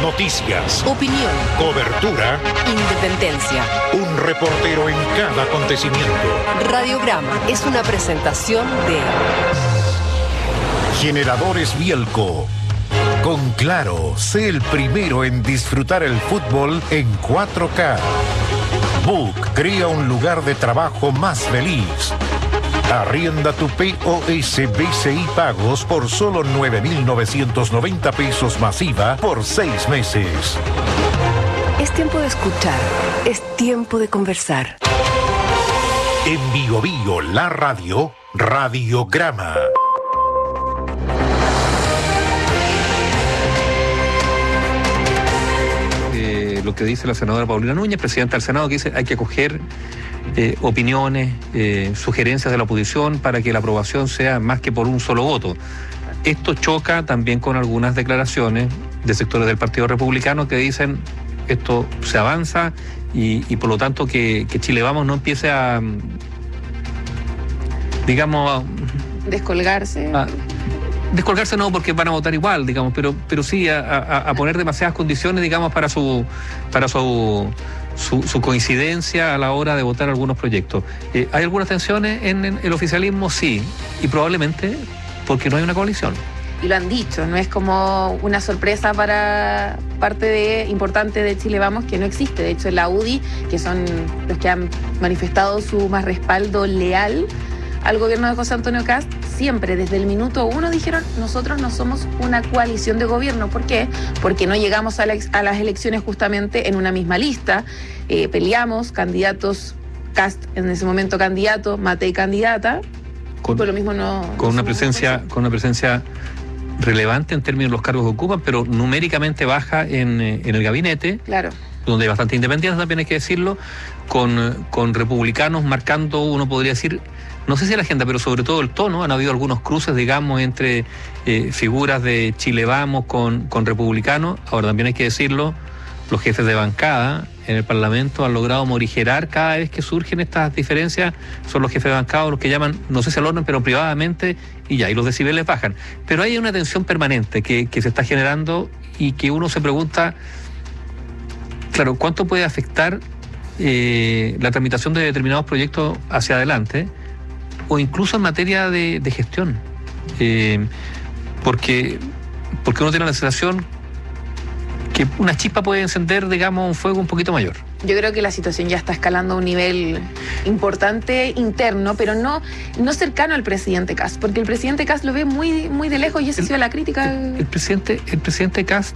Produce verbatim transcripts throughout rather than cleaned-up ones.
Noticias, opinión, cobertura, independencia. un reportero en cada acontecimiento. Radiograma es una presentación de Generadores Bielco. Con Claro, sé el primero en disfrutar el fútbol en cuatro K. Book crea un lugar de trabajo más feliz. Arrienda tu P O S B C I Pagos por solo nueve mil novecientos noventa pesos masiva por seis meses. Es tiempo de escuchar, es tiempo de conversar. En Bio Bio, la radio, Radiograma. Eh, lo que dice la senadora Paulina Núñez, presidenta del Senado, que dice hay que acoger eh, opiniones, eh, sugerencias de la oposición para que la aprobación sea más que por un solo voto. Esto choca también con algunas declaraciones de sectores del Partido Republicano que dicen esto se avanza y, y por lo tanto que, que Chile Vamos no empiece a, digamos, a, descolgarse. A, descolgarse no, porque van a votar igual, digamos, pero, pero sí a, a, a poner demasiadas condiciones, digamos, para su, para su, su, su coincidencia a la hora de votar algunos proyectos. Eh, ¿Hay algunas tensiones en, en el oficialismo? Sí, y probablemente porque no hay una coalición. Y lo han dicho, no es como una sorpresa para parte de importante de Chile Vamos que no existe. De hecho, en la U D I, que son los que han manifestado su más respaldo leal al gobierno de José Antonio Kast, siempre desde el minuto uno dijeron nosotros no somos una coalición de gobierno. ¿Por qué? Porque no llegamos a, la, a las elecciones justamente en una misma lista. Eh, peleamos candidatos, Kast en ese momento candidato, Matei candidata. Con, por lo mismo no, con no una presencia, con una presencia relevante en términos de los cargos que ocupan, pero numéricamente baja en, en el gabinete. Claro. Donde hay bastante independencia, también hay que decirlo, con, con republicanos marcando, uno podría decir, no sé si la agenda, pero sobre todo el tono. Han habido algunos cruces, digamos, entre eh, figuras de Chile Vamos con, con republicanos. Ahora también hay que decirlo, los jefes de bancada en el Parlamento han logrado morigerar cada vez que surgen estas diferencias. Son los jefes de bancada los que llaman, no sé si al orden, pero privadamente, y ya, y los decibeles bajan. Pero hay una tensión permanente que, que se está generando y que uno se pregunta, claro, ¿cuánto puede afectar eh, la tramitación de determinados proyectos hacia adelante? O incluso en materia de, de gestión. Eh, porque, porque uno tiene la sensación que una chispa puede encender, digamos, un fuego un poquito mayor. Yo creo que la situación ya está escalando a un nivel importante interno, pero no, no cercano al presidente Kast, porque el presidente Kast lo ve muy, muy de lejos y esa ha sido la crítica. El, el presidente, el presidente Kast,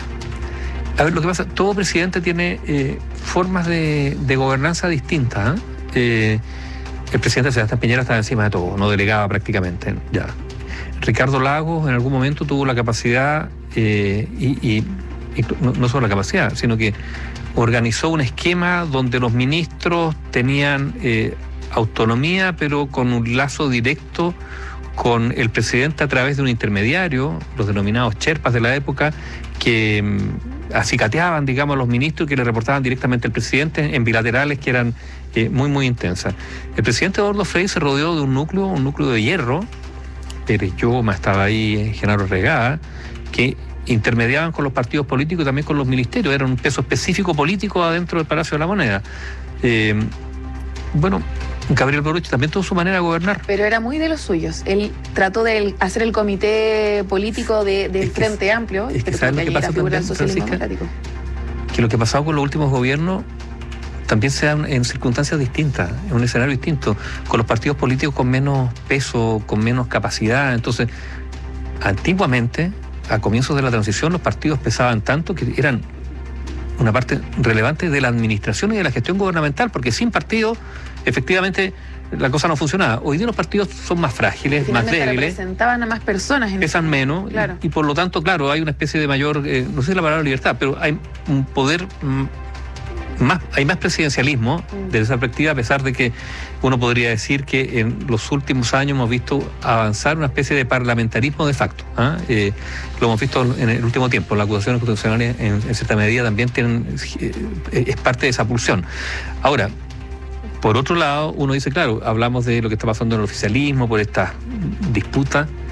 a ver, lo que pasa, todo presidente tiene eh, formas de, de gobernanza distintas. ¿eh? Eh, el presidente Sebastián Piñera estaba encima de todo, no delegaba prácticamente. Ya. Ricardo Lagos en algún momento tuvo la capacidad eh, y, y Y no, no solo la capacidad, sino que organizó un esquema donde los ministros tenían eh, autonomía, pero con un lazo directo con el presidente a través de un intermediario, los denominados Sherpas de la época, que mm, acicateaban, digamos, a los ministros, que le reportaban directamente al presidente en bilaterales que eran eh, muy, muy intensas. El presidente Eduardo Frei se rodeó de un núcleo, un núcleo de hierro. Pérez Lloma, estaba ahí Genaro Regada, que intermediaban con los partidos políticos y también con los ministerios. Era un peso específico político adentro del Palacio de la Moneda. Eh, bueno, Gabriel Boric también tuvo su manera de gobernar. Pero era muy de los suyos. Él trató de hacer el comité político de, del Frente Amplio, es que pero ¿sabes lo que pasa figura del socialismo Francisca? democrático. Que lo que ha pasado con los últimos gobiernos también se dan en circunstancias distintas, en un escenario distinto, con los partidos políticos con menos peso, con menos capacidad. Entonces, antiguamente, a comienzos de la transición, los partidos pesaban tanto que eran una parte relevante de la administración y de la gestión gubernamental, porque sin partidos, efectivamente, la cosa no funcionaba. Hoy día los partidos son más frágiles, más débiles. Representaban a más personas. En pesan menos, claro. y, y por lo tanto, claro, hay una especie de mayor, eh, no sé si la palabra libertad, pero hay un poder mm, más, hay más presidencialismo mm. desde esa perspectiva, a pesar de que uno podría decir que en los últimos años hemos visto avanzar una especie de parlamentarismo de facto. ¿eh? Eh, lo hemos visto en el último tiempo. Las acusaciones constitucionales en, en cierta medida también tienen, eh, es parte de esa pulsión. Ahora, por otro lado, uno dice, claro, hablamos de lo que está pasando en el oficialismo por esta disputa